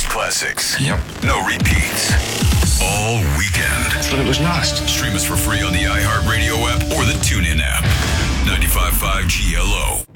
classics. Yep. No repeats. All weekend. I thought it was lost. Stream us for free on the iHeartRadio app or the TuneIn app. 95.5 GLO.